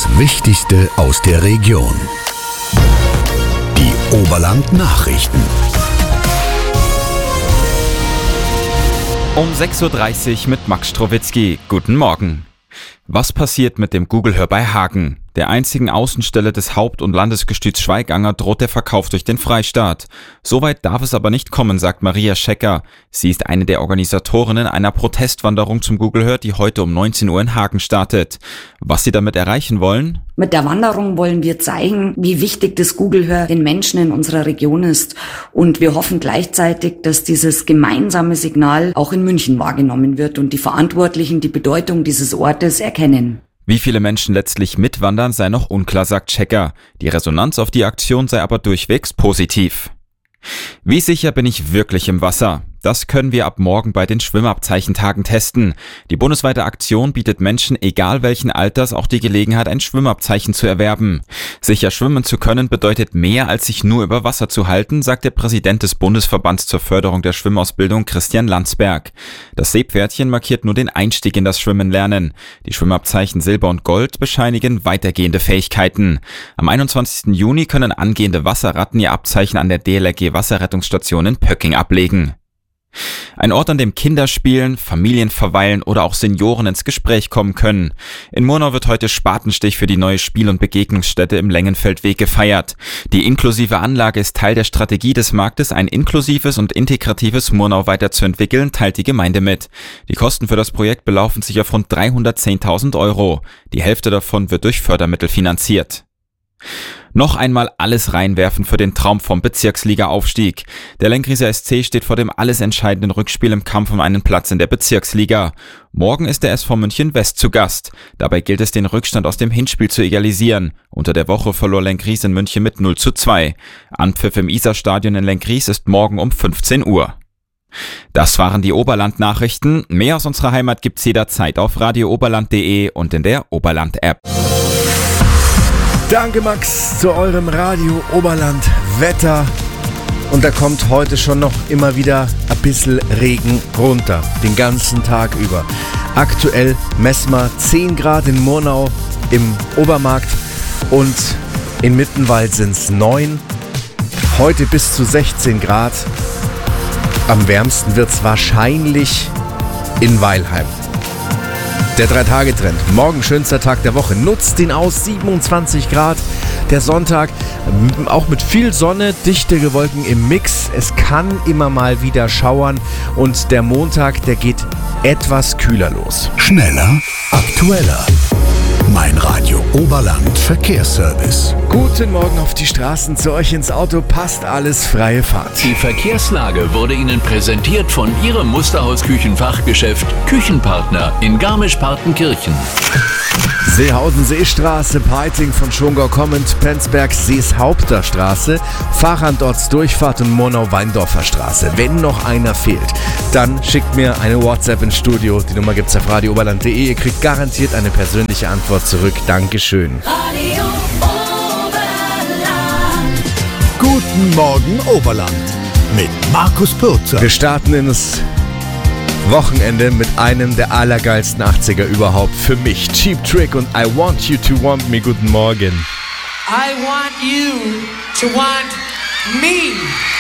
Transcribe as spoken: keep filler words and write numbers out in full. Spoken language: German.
Wichtigste aus der Region. Die Oberland Nachrichten. Um sechs Uhr dreißig mit Max Strowitzki. Guten Morgen. Was passiert mit dem Google-Hör bei Hagen? Der einzigen Außenstelle des Haupt- und Landesgestüts Schweiganger droht der Verkauf durch den Freistaat. Soweit darf es aber nicht kommen, sagt Maria Schecker. Sie ist eine der Organisatorinnen einer Protestwanderung zum Google-Hör, die heute um neunzehn Uhr in Hagen startet. Was sie damit erreichen wollen? Mit der Wanderung wollen wir zeigen, wie wichtig das Google-Hör den Menschen in unserer Region ist. Und wir hoffen gleichzeitig, dass dieses gemeinsame Signal auch in München wahrgenommen wird und die Verantwortlichen die Bedeutung dieses Ortes erkennen. Wie viele Menschen letztlich mitwandern, sei noch unklar, sagt Schecker. Die Resonanz auf die Aktion sei aber durchwegs positiv. Wie sicher bin ich wirklich im Wasser? Das können wir ab morgen bei den Schwimmabzeichentagen testen. Die bundesweite Aktion bietet Menschen, egal welchen Alters, auch die Gelegenheit, ein Schwimmabzeichen zu erwerben. Sicher schwimmen zu können bedeutet mehr, als sich nur über Wasser zu halten, sagt der Präsident des Bundesverbands zur Förderung der Schwimmausbildung, Christian Landsberg. Das Seepferdchen markiert nur den Einstieg in das Schwimmen-Lernen. Die Schwimmabzeichen Silber und Gold bescheinigen weitergehende Fähigkeiten. Am einundzwanzigsten Juni können angehende Wasserratten ihr Abzeichen an der D L R G Wasserrettungsstation in Pöcking ablegen. Ein Ort, an dem Kinder spielen, Familien verweilen oder auch Senioren ins Gespräch kommen können. In Murnau wird heute Spatenstich für die neue Spiel- und Begegnungsstätte im Längenfeldweg gefeiert. Die inklusive Anlage ist Teil der Strategie des Marktes, ein inklusives und integratives Murnau weiterzuentwickeln, teilt die Gemeinde mit. Die Kosten für das Projekt belaufen sich auf rund dreihundertzehntausend Euro. Die Hälfte davon wird durch Fördermittel finanziert. Noch einmal alles reinwerfen für den Traum vom Bezirksliga-Aufstieg. Der Lenkrieser S C steht vor dem alles entscheidenden Rückspiel im Kampf um einen Platz in der Bezirksliga. Morgen ist der S V München West zu Gast. Dabei gilt es, den Rückstand aus dem Hinspiel zu egalisieren. Unter der Woche verlor Lenkries in München mit null zu zwei. Anpfiff im Isarstadion in Lenkries ist morgen um fünfzehn Uhr. Das waren die Oberland-Nachrichten. Mehr aus unserer Heimat gibt's jederzeit auf radio oberland punkt de und in der Oberland-App. Danke Max zu eurem Radio Oberland Wetter. Und da kommt heute schon noch immer wieder ein bisschen Regen runter, den ganzen Tag über. Aktuell messen wir zehn Grad in Murnau im Obermarkt und in Mittenwald sind es neun. Heute bis zu sechzehn Grad. Am wärmsten wird es wahrscheinlich in Weilheim. Der Drei-Tage-Trend. Morgen schönster Tag der Woche. Nutzt ihn aus. siebenundzwanzig Grad. Der Sonntag auch mit viel Sonne, dichte Wolken im Mix. Es kann immer mal wieder schauern. Und der Montag, der geht etwas kühler los. Schneller, aktueller. Mein Radio Oberland Verkehrsservice. Guten Morgen auf die Straßen. Zu euch ins Auto passt alles, freie Fahrt. Die Verkehrslage wurde Ihnen präsentiert von Ihrem Musterhaus-Küchenfachgeschäft Küchenpartner in Garmisch-Partenkirchen. Seehausen Seestraße, Peiting von Schongau kommend, Penzberg Seeshaupter Straße, Fachantortsdurchfahrt und Murnau-Weindorfer Straße. Wenn noch einer fehlt, dann schickt mir eine WhatsApp ins Studio. Die Nummer gibt's auf radio oberland punkt de. Ihr kriegt garantiert eine persönliche Antwort zurück. Dankeschön. Radio Oberland. Guten Morgen Oberland mit Markus Pürzer. Wir starten ins Wochenende mit einem der allergeilsten achtziger überhaupt für mich. Cheap Trick und I Want You to Want Me. Guten Morgen. I want you to want me.